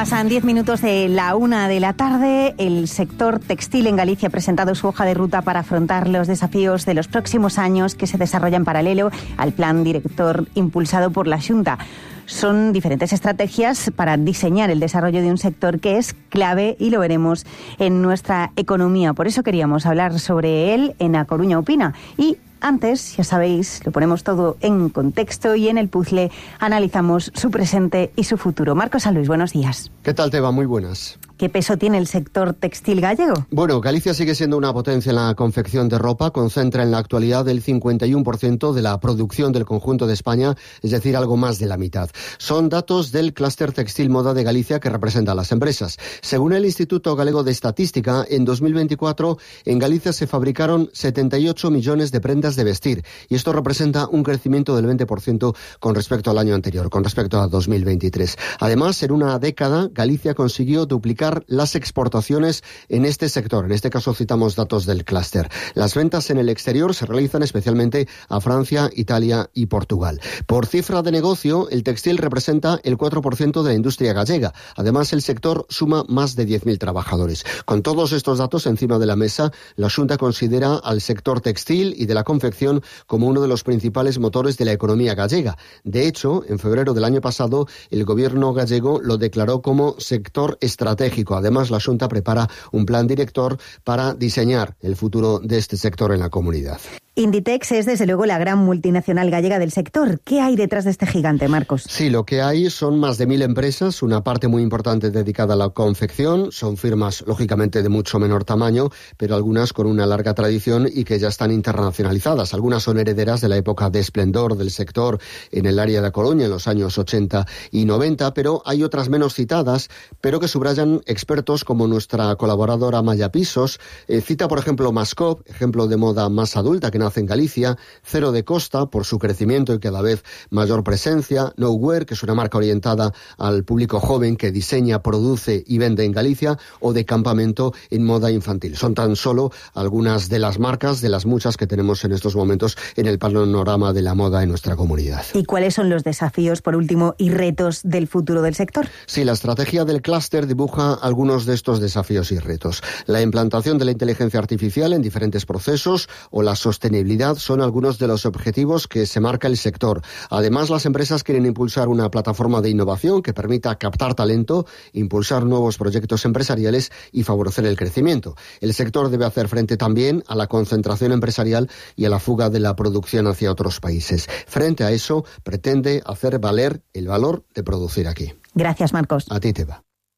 Pasan 10 minutos de la 1 de la tarde. El sector textil en Galicia ha presentado su hoja de ruta para afrontar los desafíos de los próximos años que se desarrollan en paralelo al plan director impulsado por la Xunta. Son diferentes estrategias para diseñar el desarrollo de un sector que es clave, y lo veremos, en nuestra economía. Por eso queríamos hablar sobre él en A Coruña Opina. Y antes, ya sabéis, lo ponemos todo en contexto y en el puzzle analizamos su presente y su futuro. Marcos San Luis, buenos días. ¿Qué tal, Teba? Muy buenas. ¿Qué peso tiene el sector textil gallego? Bueno, Galicia sigue siendo una potencia en la confección de ropa, concentra en la actualidad el 51% de la producción del conjunto de España, es decir, algo más de la mitad. Son datos del Clúster Textil Moda de Galicia que representa a las empresas. Según el Instituto Galego de Estadística, en 2024 en Galicia se fabricaron 78 millones de prendas de vestir, y esto representa un crecimiento del 20% con respecto al año anterior, con respecto a 2023. Además, en una década, Galicia consiguió duplicar las exportaciones en este sector. En este caso citamos datos del clúster. Las ventas en el exterior se realizan especialmente a Francia, Italia y Portugal. Por cifra de negocio, el textil representa el 4% de la industria gallega. Además, el sector suma más de 10.000 trabajadores. Con todos estos datos encima de la mesa, la Xunta considera al sector textil y de la confección como uno de los principales motores de la economía gallega. De hecho, en febrero del año pasado, el gobierno gallego lo declaró como sector estratégico. Además, la Xunta prepara un plan director para diseñar el futuro de este sector en la comunidad. Inditex es, desde luego, la gran multinacional gallega del sector. ¿Qué hay detrás de este gigante, Marcos? Sí, lo que hay son más de 1.000 empresas, una parte muy importante dedicada a la confección. Son firmas, lógicamente, de mucho menor tamaño, pero algunas con una larga tradición y que ya están internacionalizadas. Algunas son herederas de la época de esplendor del sector en el área de Coruña, en los años 80 y 90, pero hay otras menos citadas, pero que subrayan expertos como nuestra colaboradora Maya Pisos. Cita, por ejemplo, Mascop, ejemplo de moda más adulta que nace en Galicia, Cero de Costa, por su crecimiento y cada vez mayor presencia, Nowhere, que es una marca orientada al público joven que diseña, produce y vende en Galicia, o de Campamento en moda infantil. Son tan solo algunas de las marcas, de las muchas que tenemos en estos momentos en el panorama de la moda en nuestra comunidad. ¿Y cuáles son los desafíos, por último, y retos del futuro del sector? Sí, la estrategia del clúster dibuja algunos de estos desafíos y retos. La implantación de la inteligencia artificial en diferentes procesos o la sostenibilidad son algunos de los objetivos que se marca el sector. Además, las empresas quieren impulsar una plataforma de innovación que permita captar talento, impulsar nuevos proyectos empresariales y favorecer el crecimiento. El sector debe hacer frente también a la concentración empresarial y a la fuga de la producción hacia otros países. Frente a eso, pretende hacer valer el valor de producir aquí. Gracias, Marcos. A ti, Teba.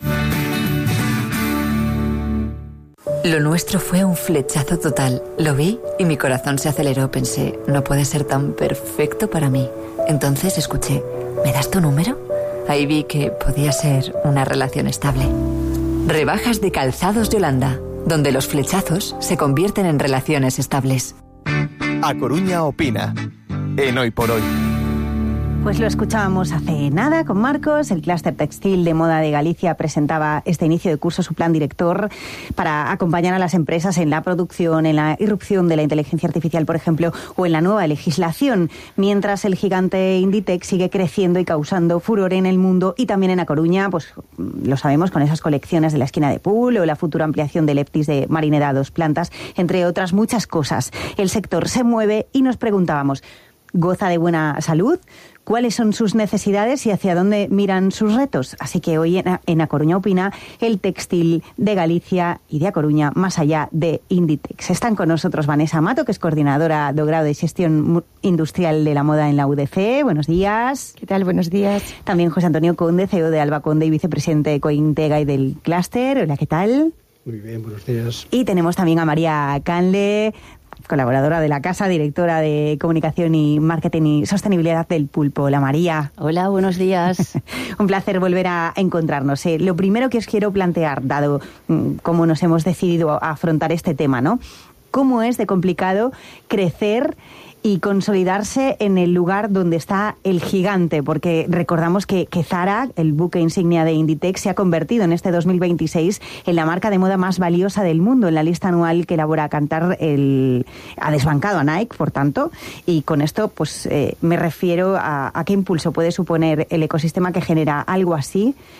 Lo nuestro fue un flechazo total. Lo vi y mi corazón se aceleró. Pensé, no puede ser tan perfecto para mí. Entonces escuché, ¿me das tu número? Ahí vi que podía ser una relación estable. Rebajas de Calzados Yolanda, donde los flechazos se convierten en relaciones estables. A Coruña Opina, en Hoy por Hoy. Pues lo escuchábamos hace nada con Marcos. El Clúster Textil de Moda de Galicia presentaba este inicio de curso su plan director para acompañar a las empresas en la producción, en la irrupción de la inteligencia artificial, por ejemplo, o en la nueva legislación, mientras el gigante Inditex sigue creciendo y causando furor en el mundo y también en A Coruña, pues lo sabemos, con esas colecciones de la esquina de Pool o la futura ampliación del Leptis de Marineda a 2 plantas, entre otras muchas cosas. El sector se mueve y nos preguntábamos, ¿goza de buena salud? ¿Cuáles son sus necesidades y hacia dónde miran sus retos? Así que hoy en A Coruña Opina, el textil de Galicia y de A Coruña, más allá de Inditex. Están con nosotros Vanessa Mato, que es coordinadora do grado de Xestión Industrial de la Moda en la UDC. Buenos días. ¿Qué tal? Buenos días. También José Antonio Conde, CEO de Alba Conde y vicepresidente de Cointega y del Clúster. Hola, ¿qué tal? Muy bien, buenos días. Y tenemos también a María Canle, colaboradora de la casa, directora de Comunicación y Marketing y Sostenibilidad del Pulpo. Hola, María. Hola, buenos días. Un placer volver a encontrarnos. Lo primero que os quiero plantear, dado cómo nos hemos decidido a afrontar este tema, ¿no? ¿Cómo es de complicado crecer y consolidarse en el lugar donde está el gigante? Porque recordamos que Zara, el buque insignia de Inditex, se ha convertido en este 2026 en la marca de moda más valiosa del mundo, en la lista anual que elabora Kantar. Ha desbancado a Nike, por tanto, y con esto pues me refiero a qué impulso puede suponer el ecosistema que genera algo así,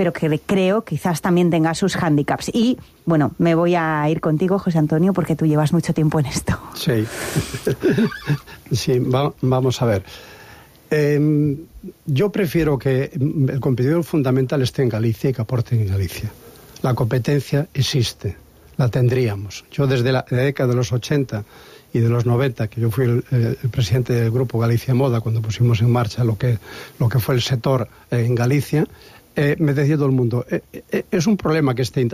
pero que creo quizás también tenga sus hándicaps. Y, bueno, me voy a ir contigo, José Antonio, porque tú llevas mucho tiempo en esto. Sí, sí, vamos a ver. Yo prefiero que el competidor fundamental esté en Galicia y que aporte en Galicia. La competencia existe, la tendríamos. Yo desde la década de los 80 y de los 90, que yo fui el presidente del Grupo Galicia Moda cuando pusimos en marcha lo que fue el sector en Galicia, me decía todo el mundo, es un problema que esté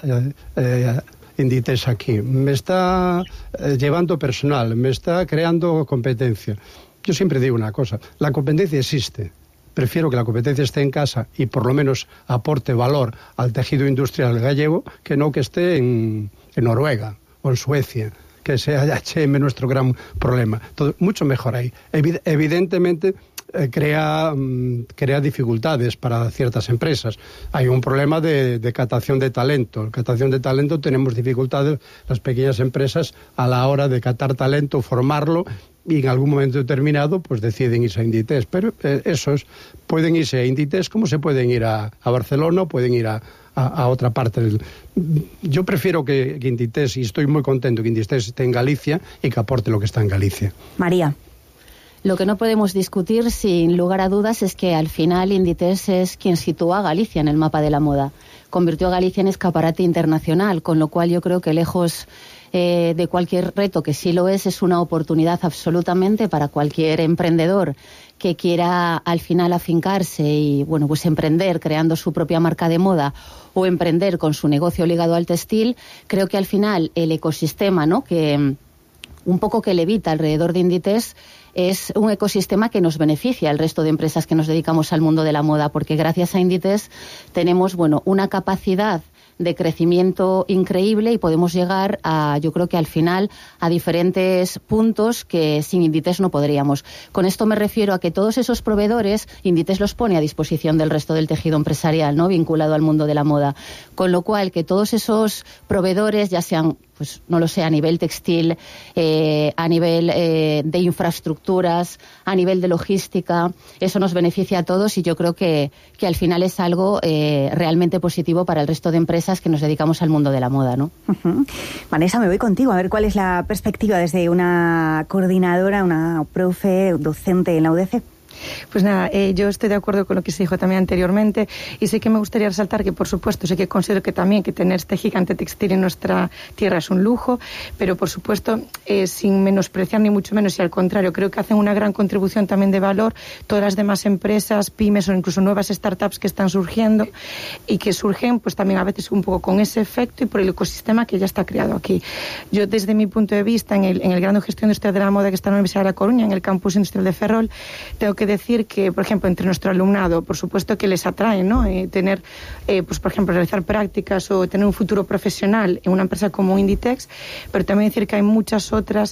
Inditex aquí, me está llevando personal, me está creando competencia. Yo siempre digo una cosa, la competencia existe. Prefiero que la competencia esté en casa y por lo menos aporte valor al tejido industrial gallego que no que esté en Noruega o en Suecia, que sea H&M nuestro gran problema. Todo, mucho mejor ahí. Evidentemente crea dificultades para ciertas empresas. Hay un problema de captación de talento. En captación de talento tenemos dificultades las pequeñas empresas a la hora de captar talento, formarlo, y en algún momento determinado pues deciden irse a Inditex, pero pueden irse a Inditex como se pueden ir a Barcelona o pueden ir a otra parte. Yo prefiero que Inditex, y estoy muy contento que Inditex esté en Galicia y que aporte lo que está en Galicia. María. Lo que no podemos discutir, sin lugar a dudas, es que al final Inditex es quien sitúa a Galicia en el mapa de la moda. Convirtió a Galicia en escaparate internacional, con lo cual yo creo que lejos de cualquier reto, que sí lo es una oportunidad absolutamente para cualquier emprendedor que quiera al final afincarse y bueno, pues emprender creando su propia marca de moda o emprender con su negocio ligado al textil. Creo que al final el ecosistema, ¿no?, que un poco que levita alrededor de Inditex es un ecosistema que nos beneficia al resto de empresas que nos dedicamos al mundo de la moda, porque gracias a Inditex tenemos, bueno, una capacidad de crecimiento increíble y podemos llegar a, yo creo que al final, a diferentes puntos que sin Inditex no podríamos. Con esto me refiero a que todos esos proveedores, Inditex los pone a disposición del resto del tejido empresarial, ¿no?, vinculado al mundo de la moda. Con lo cual, que todos esos proveedores, ya sean, pues no lo sé, a nivel textil, a nivel de infraestructuras, a nivel de logística, eso nos beneficia a todos y yo creo que al final es algo realmente positivo para el resto de empresas que nos dedicamos al mundo de la moda, ¿no? Uh-huh. Vanessa, me voy contigo a ver cuál es la perspectiva desde una coordinadora, una profe, docente en la UDC. Pues nada, yo estoy de acuerdo con lo que se dijo también anteriormente y sí que me gustaría resaltar que, por supuesto, sí que considero que también que tener este gigante textil en nuestra tierra es un lujo, pero por supuesto sin menospreciar ni mucho menos, y al contrario, creo que hacen una gran contribución también de valor todas las demás empresas, pymes o incluso nuevas startups que están surgiendo y que surgen pues también a veces un poco con ese efecto y por el ecosistema que ya está creado aquí. Yo desde mi punto de vista en el grado de gestión industrial de la moda que está en la Universidad de La Coruña, en el campus industrial de Ferrol, tengo que decir que, por ejemplo, entre nuestro alumnado, por supuesto que les atrae, ¿no?, tener, pues por ejemplo, realizar prácticas o tener un futuro profesional en una empresa como Inditex, pero también decir que hay muchos otros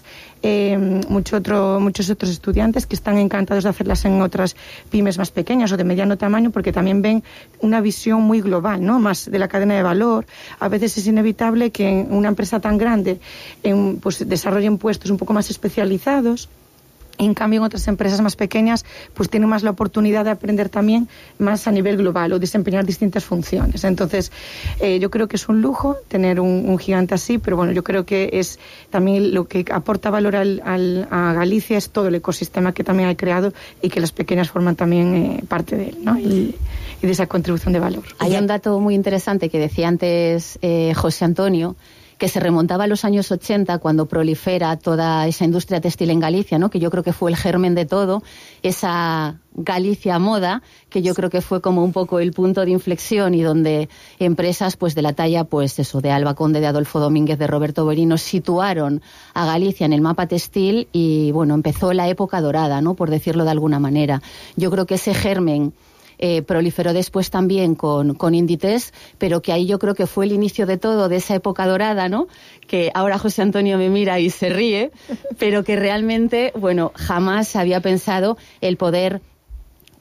estudiantes que están encantados de hacerlas en otras pymes más pequeñas o de mediano tamaño, porque también ven una visión muy global, ¿no?, más de la cadena de valor. A veces es inevitable que en una empresa tan grande pues desarrollen puestos un poco más especializados. En cambio, en otras empresas más pequeñas, pues tienen más la oportunidad de aprender también más a nivel global o desempeñar distintas funciones. Entonces, yo creo que es un lujo tener un gigante así, pero bueno, yo creo que es también lo que aporta valor a Galicia es todo el ecosistema que también hay creado y que las pequeñas forman también parte de él, ¿no? Y de esa contribución de valor. Hay un dato muy interesante que decía antes José Antonio, que se remontaba a los años 80 cuando prolifera toda esa industria textil en Galicia, ¿no?, que yo creo que fue el germen de todo, esa Galicia moda, que yo creo que fue como un poco el punto de inflexión y donde empresas pues de la talla pues eso de Alba Conde, de Adolfo Domínguez, de Roberto Berino situaron a Galicia en el mapa textil y bueno, empezó la época dorada, ¿no?, por decirlo de alguna manera. Yo creo que ese germen proliferó después también con Inditex, pero que ahí yo creo que fue el inicio de todo, de esa época dorada, ¿no?, que ahora José Antonio me mira y se ríe, pero que realmente, bueno, jamás se había pensado el poder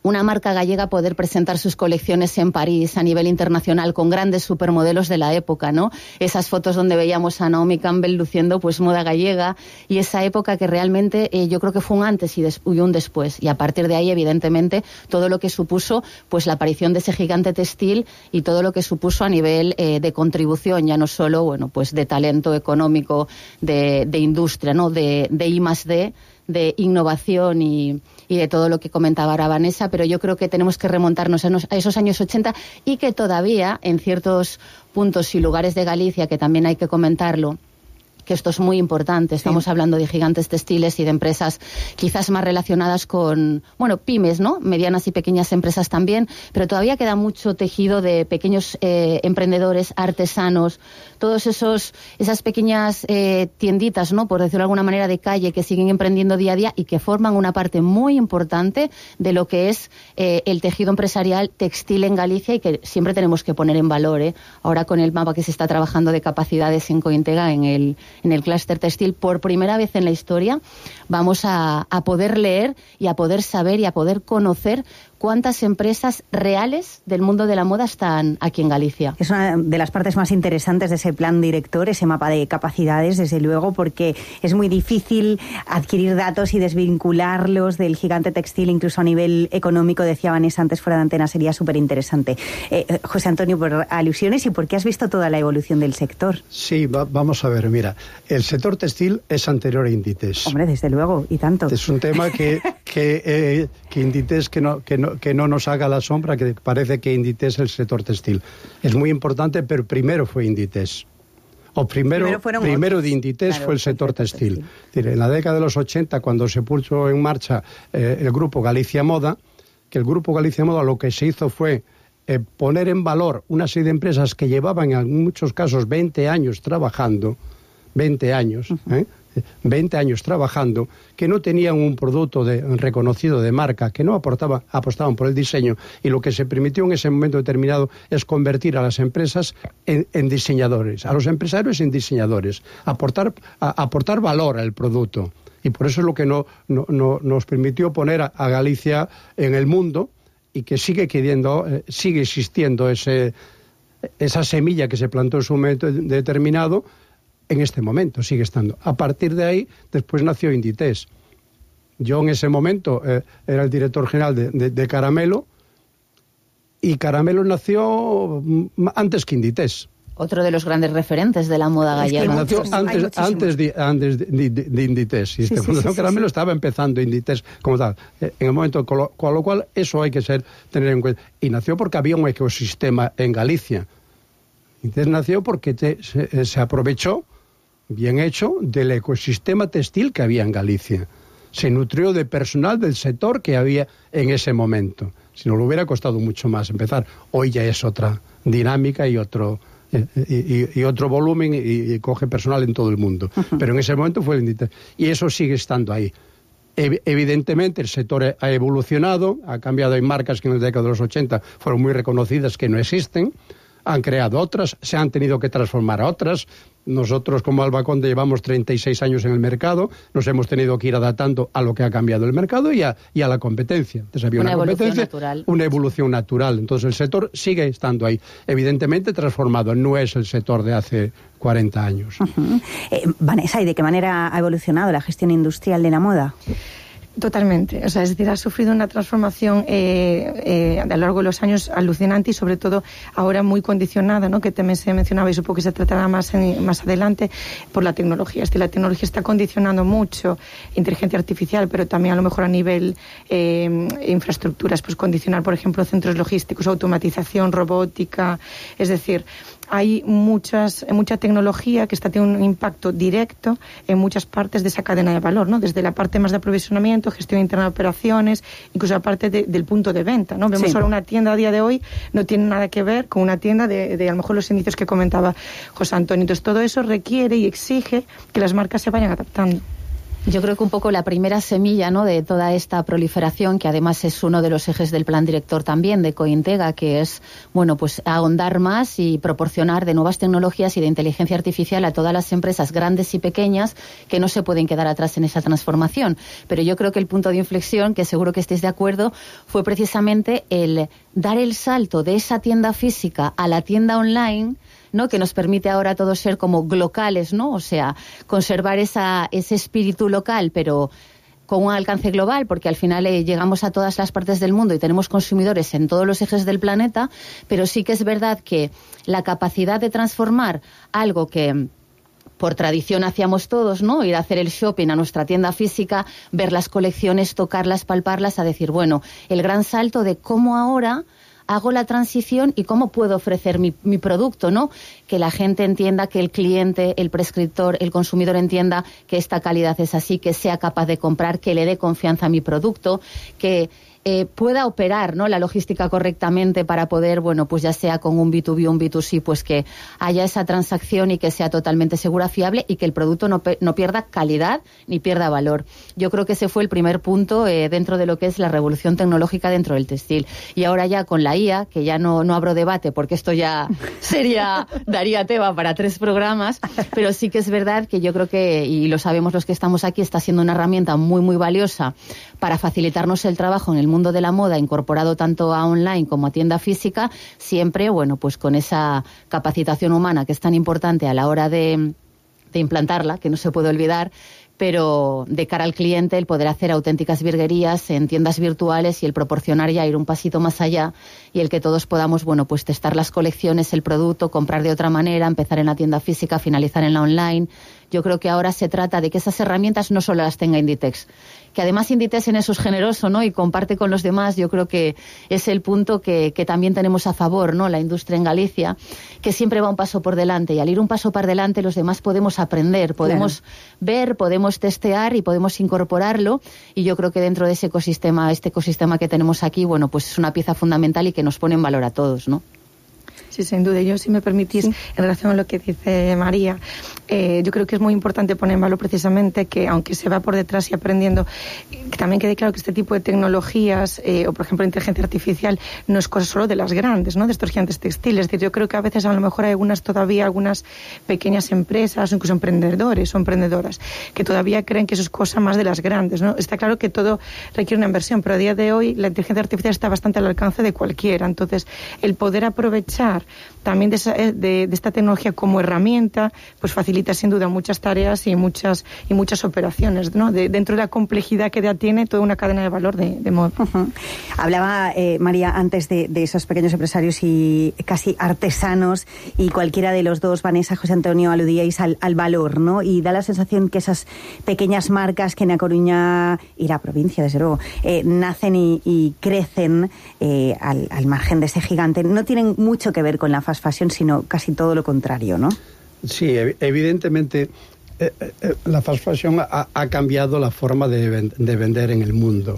una marca gallega poder presentar sus colecciones en París a nivel internacional con grandes supermodelos de la época, ¿no? Esas fotos donde veíamos a Naomi Campbell luciendo pues moda gallega, y esa época que realmente yo creo que fue un antes y un después, y a partir de ahí evidentemente todo lo que supuso pues la aparición de ese gigante textil y todo lo que supuso a nivel de contribución, ya no solo bueno pues de talento económico, de industria, ¿no? de I+D, de innovación y de todo lo que comentaba ahora Vanessa, pero yo creo que tenemos que remontarnos a esos años 80 y que todavía en ciertos puntos y lugares de Galicia, que también hay que comentarlo, que esto es muy importante, estamos hablando de gigantes textiles y de empresas quizás más relacionadas con, bueno, pymes, ¿no? Medianas y pequeñas empresas también, pero todavía queda mucho tejido de pequeños emprendedores, artesanos, todos esas pequeñas tienditas, ¿no? Por decirlo de alguna manera, de calle, que siguen emprendiendo día a día y que forman una parte muy importante de lo que es el tejido empresarial textil en Galicia, y que siempre tenemos que poner en valor, ahora con el mapa que se está trabajando de capacidades en Cointega, en el clúster textil, por primera vez en la historia vamos a poder leer y a poder saber y a poder conocer cuántas empresas reales del mundo de la moda están aquí en Galicia. Es una de las partes más interesantes de ese plan director, ese mapa de capacidades, desde luego, porque es muy difícil adquirir datos y desvincularlos del gigante textil, incluso a nivel económico. Decía Vanessa antes fuera de antena, sería súper interesante. José Antonio, por alusiones y porque has visto toda la evolución del sector. Sí, vamos a ver, mira, el sector textil es anterior a Inditex. Hombre, desde luego, y tanto. Es un tema que Inditex que no nos haga la sombra, que parece que Inditex es el sector textil. Es muy importante, pero primero fue Inditex. Primero de Inditex, claro, fue el sector textil. En la década de los 80, cuando se puso en marcha el grupo Galicia Moda, que el grupo Galicia Moda lo que se hizo fue poner en valor una serie de empresas que llevaban en muchos casos 20 años trabajando, 20 años, 20 años trabajando, que no tenían un producto reconocido de marca, que no apostaban por el diseño, y lo que se permitió en ese momento determinado es convertir a las empresas en diseñadores, a los empresarios en diseñadores, aportar valor al producto. Y por eso es lo que nos permitió poner a Galicia en el mundo, y que sigue existiendo esa semilla que se plantó en su momento determinado. En este momento sigue estando. A partir de ahí, después nació Inditex. Yo en ese momento era el director general de Caramelo, y Caramelo nació antes que Inditex. Otro de los grandes referentes de la moda gallega. Nació antes de Inditex. Y cuando Caramelo estaba empezando Inditex como tal. En el momento, con lo cual eso hay que tener en cuenta. Y nació porque había un ecosistema en Galicia. Inditex nació porque se aprovechó, bien hecho, del ecosistema textil que había en Galicia. Se nutrió de personal del sector que había en ese momento. Si no, le hubiera costado mucho más empezar. Hoy ya es otra dinámica y otro volumen, y coge personal en todo el mundo. Pero en ese momento fue el Inditex. Y eso sigue estando ahí. Evidentemente el sector ha evolucionado, ha cambiado. Hay marcas que en la década de los 80 fueron muy reconocidas, que no existen. Han creado otras, se han tenido que transformar a otras. Nosotros, como Alba Conde, llevamos 36 años en el mercado, nos hemos tenido que ir adaptando a lo que ha cambiado el mercado y a la competencia. Entonces había una competencia, natural. Una evolución natural. Entonces el sector sigue estando ahí, evidentemente transformado, no es el sector de hace 40 años. Vanessa, ¿y de qué manera ha evolucionado la gestión industrial de la moda? Totalmente, o sea, es decir, ha sufrido una transformación a lo largo de los años alucinante, y sobre todo ahora muy condicionada, ¿no? Que también se mencionaba, y supongo que se tratará más adelante, por la tecnología. Es decir, la tecnología está condicionando mucho, inteligencia artificial, pero también a lo mejor a nivel infraestructuras, pues condicionar, por ejemplo, centros logísticos, automatización, robótica, es decir, hay mucha tecnología que está teniendo un impacto directo en muchas partes de esa cadena de valor, ¿no? Desde la parte más de aprovisionamiento, gestión interna de operaciones, incluso la parte del punto de venta, ¿no? Vemos ahora una tienda a día de hoy, no tiene nada que ver con una tienda de a lo mejor los inicios que comentaba José Antonio. Entonces todo eso requiere y exige que las marcas se vayan adaptando. Yo creo que un poco la primera semilla, ¿no?, de toda esta proliferación, que además es uno de los ejes del plan director también de Cointega, que es, bueno, pues ahondar más y proporcionar de nuevas tecnologías y de inteligencia artificial a todas las empresas grandes y pequeñas que no se pueden quedar atrás en esa transformación. Pero yo creo que el punto de inflexión, que seguro que estéis de acuerdo, fue precisamente el dar el salto de esa tienda física a la tienda online, ¿no?, que nos permite ahora a todos ser como locales, ¿no? O sea, conservar ese espíritu local, pero con un alcance global, porque al final llegamos a todas las partes del mundo y tenemos consumidores en todos los ejes del planeta, pero sí que es verdad que la capacidad de transformar algo que por tradición hacíamos todos, ¿no?, ir a hacer el shopping a nuestra tienda física, ver las colecciones, tocarlas, palparlas, a decir, bueno, el gran salto de cómo ahora hago la transición y cómo puedo ofrecer mi producto, ¿no? Que la gente entienda, que el cliente, el prescriptor, el consumidor entienda que esta calidad es así, que sea capaz de comprar, que le dé confianza a mi producto, que pueda operar, ¿no?, la logística correctamente para poder, bueno, pues ya sea con un B2B o un B2C, pues que haya esa transacción y que sea totalmente segura, fiable y que el producto no pierda calidad ni pierda valor. Yo creo que ese fue el primer punto dentro de lo que es la revolución tecnológica dentro del textil. Y ahora ya con la IA, que ya no abro debate porque esto ya daría tema para 3 programas, pero sí que es verdad que yo creo que, y lo sabemos los que estamos aquí, está siendo una herramienta muy, muy valiosa para facilitarnos el trabajo en el mundo de la moda, incorporado tanto a online como a tienda física, siempre, bueno, pues con esa capacitación humana que es tan importante a la hora de implantarla, que no se puede olvidar, pero de cara al cliente el poder hacer auténticas virguerías en tiendas virtuales y el proporcionar ya ir un pasito más allá y el que todos podamos, bueno, pues testar las colecciones, el producto, comprar de otra manera, empezar en la tienda física, finalizar en la online. Yo creo que ahora se trata de que esas herramientas no solo las tenga Inditex, que además Inditex en eso es generoso, ¿no?, y comparte con los demás. Yo creo que es el punto que también tenemos a favor, ¿no?, la industria en Galicia, que siempre va un paso por delante, y al ir un paso por delante los demás podemos aprender, podemos ver, podemos testear y podemos incorporarlo, y yo creo que dentro de ese ecosistema, este ecosistema que tenemos aquí, bueno, pues es una pieza fundamental y que nos pone en valor a todos, ¿no? Sí, sin duda. Yo, si me permitís, en relación a lo que dice María, yo creo que es muy importante poner en valor precisamente que, aunque se va por detrás y aprendiendo, que también quede claro que este tipo de tecnologías, o por ejemplo inteligencia artificial, no es cosa solo de las grandes, ¿no?, de estos gigantes textiles. Es decir, yo creo que a veces a lo mejor hay algunas pequeñas empresas o incluso emprendedores o emprendedoras que todavía creen que eso es cosa más de las grandes, ¿no? Está claro que todo requiere una inversión, pero a día de hoy la inteligencia artificial está bastante al alcance de cualquiera. Entonces, el poder aprovechar también de esta tecnología como herramienta, pues facilita sin duda muchas tareas y muchas operaciones, ¿no?, dentro de la complejidad que ya tiene toda una cadena de valor de moda. Uh-huh. Hablaba María antes de esos pequeños empresarios y casi artesanos, y cualquiera de los dos, Vanessa, José Antonio, aludíais al valor, ¿no? Y da la sensación que esas pequeñas marcas que en A Coruña y la provincia, desde luego, nacen y crecen al margen de ese gigante, no tienen mucho que ver con la fast fashion, sino casi todo lo contrario, ¿no? Sí, evidentemente la fast fashion ha cambiado la forma de vender en el mundo.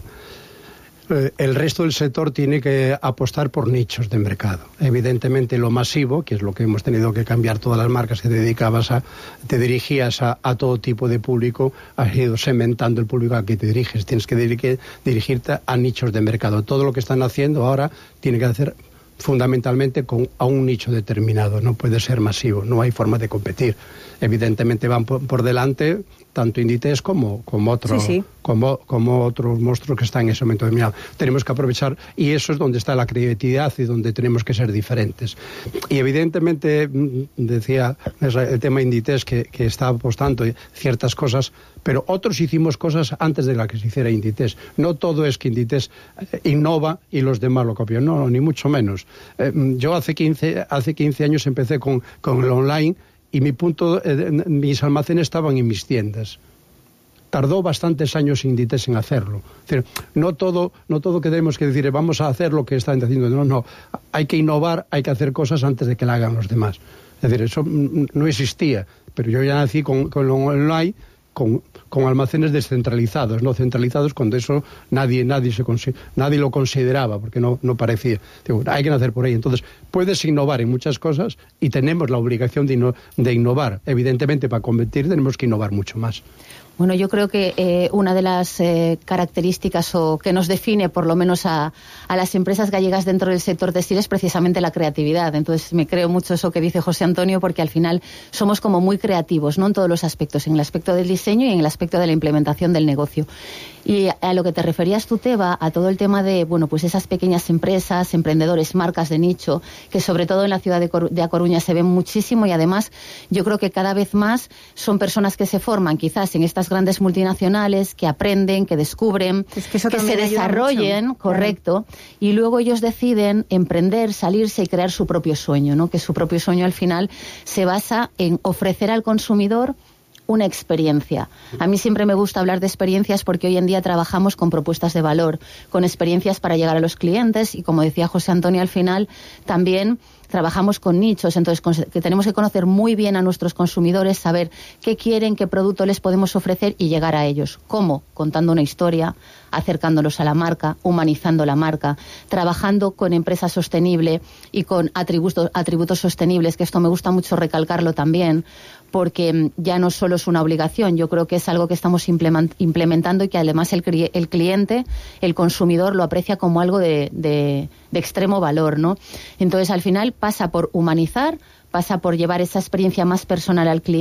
El resto del sector tiene que apostar por nichos de mercado. Evidentemente lo masivo, que es lo que hemos tenido que cambiar todas las marcas que te dirigías a todo tipo de público, has ido segmentando el público al que te diriges. Tienes que dirigirte a nichos de mercado. Todo lo que están haciendo ahora tiene que hacer fundamentalmente a un nicho determinado, no puede ser masivo, no hay forma de competir. Evidentemente van por delante tanto Inditex como otros, sí. como otros monstruos que están en ese momento determinado. Tenemos que aprovechar, y eso es donde está la creatividad y donde tenemos que ser diferentes. Y evidentemente, decía el tema Inditex, que está apostando ciertas cosas, pero otros hicimos cosas antes de la que se hiciera Inditex. No todo es que Inditex innova y los demás lo copian, no, ni mucho menos. Yo hace 15 años empecé con el online, y mis almacenes estaban en mis tiendas. Tardó bastantes años Inditex en hacerlo. Es decir, no todo que tenemos que decir vamos a hacer lo que están haciendo. No, hay que innovar, hay que hacer cosas antes de que la hagan los demás. Es decir, eso no existía, pero yo ya nací con online, con almacenes descentralizados, no centralizados, cuando eso nadie lo consideraba, porque no parecía. Digo, hay que nacer por ahí. Entonces, puedes innovar en muchas cosas y tenemos la obligación de innovar. Evidentemente, para competir tenemos que innovar mucho más. Bueno, yo creo que una de las características o que nos define por lo menos a las empresas gallegas dentro del sector textil es precisamente la creatividad. Entonces me creo mucho eso que dice José Antonio, porque al final somos como muy creativos, ¿no? En todos los aspectos, en el aspecto del diseño y en el aspecto de la implementación del negocio. Y a lo que te referías tú, Teba, a todo el tema de, bueno, pues esas pequeñas empresas, emprendedores, marcas de nicho, que sobre todo en la ciudad de A Coruña se ven muchísimo, y además yo creo que cada vez más son personas que se forman quizás en estas grandes multinacionales, que aprenden, que descubren, que se desarrollen, correcto, y luego ellos deciden emprender, salirse y crear su propio sueño, ¿no? Que su propio sueño al final se basa en ofrecer al consumidor una experiencia. A mí siempre me gusta hablar de experiencias porque hoy en día trabajamos con propuestas de valor, con experiencias para llegar a los clientes, y como decía José Antonio al final, también trabajamos con nichos. Entonces que tenemos que conocer muy bien a nuestros consumidores, saber qué quieren, qué producto les podemos ofrecer y llegar a ellos. ¿Cómo? Contando una historia, acercándolos a la marca, humanizando la marca, trabajando con empresa sostenible y con atributos sostenibles, que esto me gusta mucho recalcarlo también, porque ya no solo es una obligación, yo creo que es algo que estamos implementando y que además el cliente, el consumidor, lo aprecia como algo de extremo valor, ¿no? Entonces al final pasa por humanizar, pasa por llevar esa experiencia más personal al cliente.